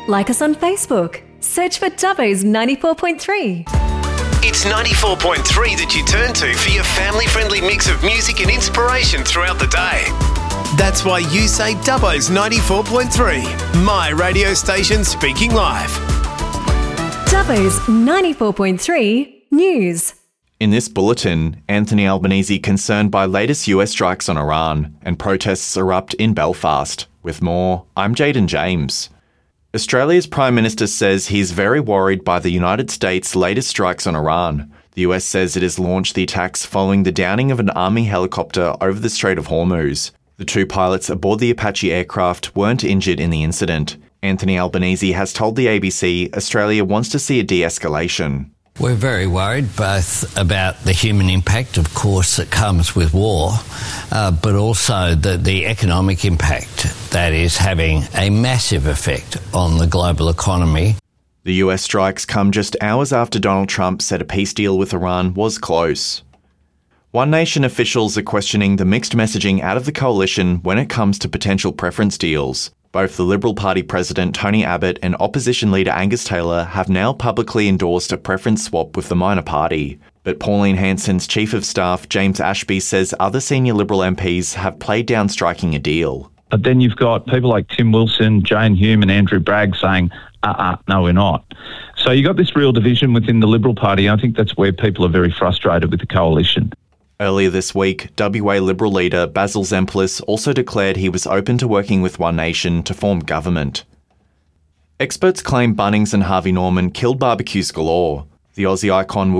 Like us on Facebook. Search for Dubbo's 94.3. It's 94.3 that you turn to for your family-friendly mix of music and inspiration throughout the day. That's why you say Dubbo's 94.3, my radio station speaking live. Dubbo's 94.3 News. In this bulletin, Anthony Albanese concerned by latest US strikes on Iran and protests erupt in Belfast. With more, I'm Jaden James. Australia's Prime Minister says he's very worried by the United States' latest strikes on Iran. The US says it has launched the attacks following the downing of an army helicopter over the Strait of Hormuz. The two pilots aboard the Apache aircraft weren't injured in the incident. Anthony Albanese has told the ABC Australia wants to see a de-escalation. We're very worried both about the human impact, of course, that comes with war, but also the economic impact that is having a massive effect on the global economy. The US strikes come just hours after Donald Trump said a peace deal with Iran was close. One Nation officials are questioning the mixed messaging out of the coalition when it comes to potential preference deals. Both the Liberal Party President Tony Abbott and Opposition Leader Angus Taylor have now publicly endorsed a preference swap with the minor party. But Pauline Hanson's Chief of Staff, James Ashby, says other senior Liberal MPs have played down striking a deal. But then you've got people like Tim Wilson, Jane Hume and Andrew Bragg saying, no, we're not. So you've got this real division within the Liberal Party. I think that's where people are very frustrated with the coalition. Earlier this week, WA Liberal leader Basil Zemplis also declared he was open to working with One Nation to form government. Experts claim Bunnings and Harvey Norman killed barbecues galore. The Aussie icon will